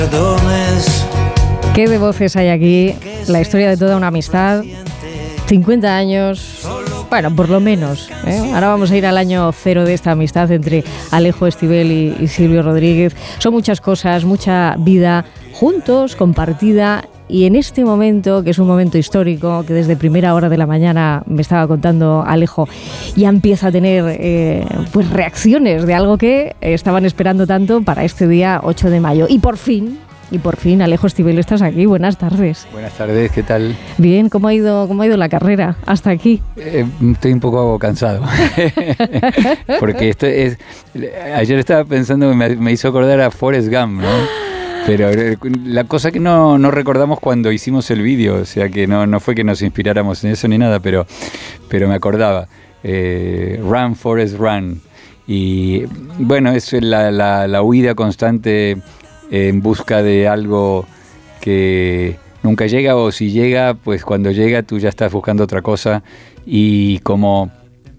¿Qué de voces hay aquí? La historia de toda una amistad. 50 años, bueno, por lo menos, ¿eh? Ahora vamos a ir al año cero de esta amistad entre Alejo Stivel y Silvio Rodríguez. Son muchas cosas, mucha vida juntos, compartida. Y en este momento, que es un momento histórico, que desde primera hora de la mañana me estaba contando Alejo, ya empieza a tener pues reacciones de algo que estaban esperando tanto para este día 8 de mayo. Y por fin, Alejo Stivel, estás aquí. Buenas tardes. Buenas tardes, ¿qué tal? Bien, ¿cómo ha ido la carrera hasta aquí? Estoy un poco cansado. Porque ayer estaba pensando, me hizo acordar a Forrest Gump, ¿no? Pero la cosa que no recordamos cuando hicimos el vídeo, o sea que no fue que nos inspiráramos en eso ni nada, pero me acordaba. Run, Forrest, run. Y bueno, es la huida constante en busca de algo que nunca llega, o si llega, pues cuando llega tú ya estás buscando otra cosa. Y como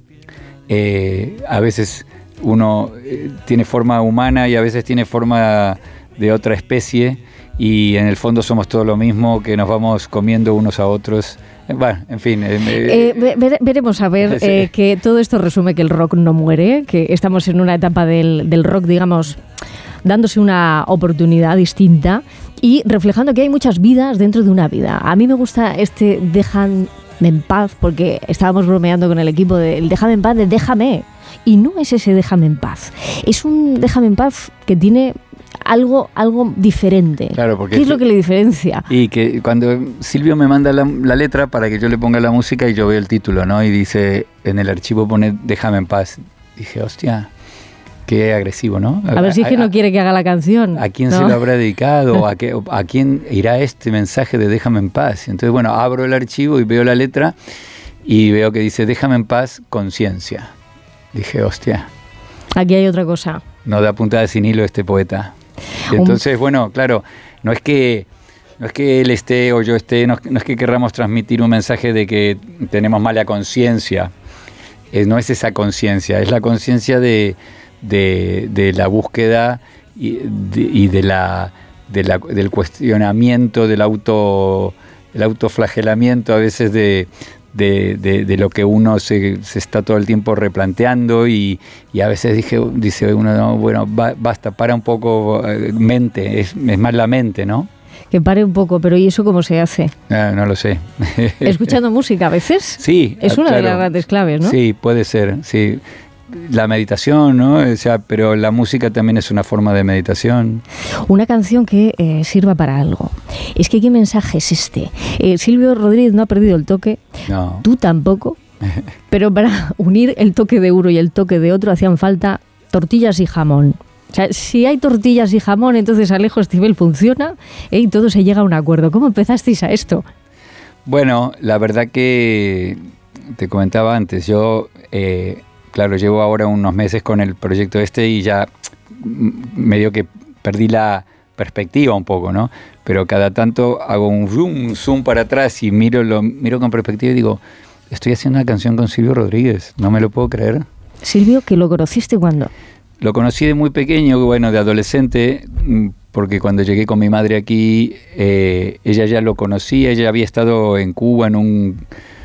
a veces uno tiene forma humana y a veces tiene forma de otra especie, y en el fondo somos todo lo mismo, que nos vamos comiendo unos a otros. Bueno, en fin. Veremos a ver sí. Que todo esto resume que el rock no muere, que estamos en una etapa del rock, digamos, dándose una oportunidad distinta y reflejando que hay muchas vidas dentro de una vida. A mí me gusta déjame en paz, porque estábamos bromeando con el equipo del déjame en paz, de déjame. Y no es ese déjame en paz, es un déjame en paz que tiene algo diferente. Claro, porque ¿qué es lo que le diferencia? Y que cuando Silvio me manda la letra para que yo le ponga la música, y yo veo el título, ¿no? Y dice, en el archivo pone déjame en paz. Dije, hostia, qué agresivo, ¿no? A ver si es que no quiere que haga la canción. ¿A quién ¿no? se lo habrá dedicado? ¿A quién irá este mensaje de déjame en paz? Entonces, bueno, abro el archivo y veo la letra y veo que dice déjame en paz, conciencia. Dije, hostia. Aquí hay otra cosa. No da puntada sin hilo este poeta. Entonces, bueno, claro, no es que él esté o yo esté, no es que querramos transmitir un mensaje de que tenemos mala conciencia. No es esa conciencia, es la conciencia de la búsqueda y del cuestionamiento, del autoflagelamiento a veces de lo que uno se está todo el tiempo replanteando, y a veces dice uno, no, bueno, basta, para un poco, mente, es más la mente, ¿no? Que pare un poco, pero ¿y eso cómo se hace? No lo sé. ¿Escuchando música a veces? Sí. Es una de las grandes claves, ¿no? Sí, puede ser, sí. La meditación, ¿no? O sea, pero la música también es una forma de meditación. Una canción que sirva para algo. Es que ¿qué mensaje es este? Silvio Rodríguez no ha perdido el toque. No. Tú tampoco. Pero para unir el toque de uno y el toque de otro hacían falta tortillas y jamón. O sea, si hay tortillas y jamón, entonces Alejo Stivel funciona, y todo se llega a un acuerdo. ¿Cómo empezasteis a esto? Bueno, la verdad que te comentaba antes, yo... Claro, llevo ahora unos meses con el proyecto y ya medio que perdí la perspectiva un poco, ¿no? Pero cada tanto hago un zoom para atrás y miro con perspectiva y digo, estoy haciendo una canción con Silvio Rodríguez, no me lo puedo creer. Silvio, ¿que lo conociste cuándo? Lo conocí de muy pequeño, bueno, de adolescente, porque cuando llegué con mi madre aquí, ella ya lo conocía, ella había estado en Cuba en un